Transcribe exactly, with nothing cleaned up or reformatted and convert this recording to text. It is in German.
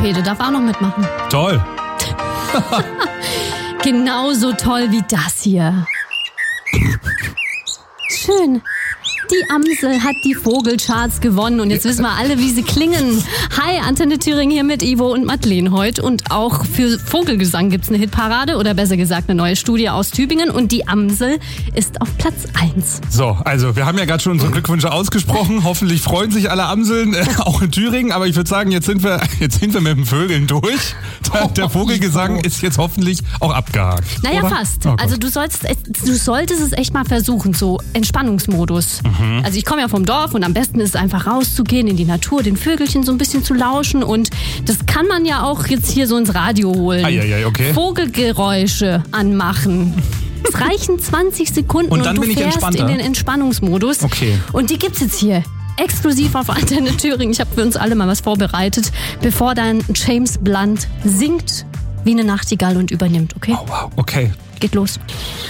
Logopäde darf auch noch mitmachen. Toll. Genauso toll wie das hier. Schön. Die Amsel hat die Vogelcharts gewonnen und jetzt wissen wir alle, wie sie klingen. Hi, Antenne Thüringen hier mit Ivo und Madeleine heute und auch für Vogelgesang gibt's eine Hitparade oder besser gesagt eine neue Studie aus Tübingen und die Amsel ist auf Platz eins. So, also wir haben ja gerade schon unsere Glückwünsche ausgesprochen. Hoffentlich freuen sich alle Amseln, äh, auch in Thüringen. Aber ich würde sagen, jetzt sind wir jetzt sind wir mit den Vögeln durch. Der, der Vogelgesang ist jetzt hoffentlich auch abgehakt. Naja, oder? fast. Oh also du sollst, du solltest es echt mal versuchen, so Entspannungsmodus. Mhm. Also ich komme ja vom Dorf und am besten ist es einfach rauszugehen in die Natur, den Vögelchen so ein bisschen zu lauschen und das kann man ja auch jetzt hier so ins Radio holen. Ai, ai, ai, okay. Vogelgeräusche anmachen. Es reichen zwanzig Sekunden und, und, dann du bin ich fährst entspannter. in den Entspannungsmodus. Okay. Und die gibt's jetzt hier. Exklusiv auf Antenne Thüringen. Ich habe für uns alle mal was vorbereitet, bevor dann James Blunt singt wie eine Nachtigall und übernimmt, okay? Oh, wow, okay. Geht los.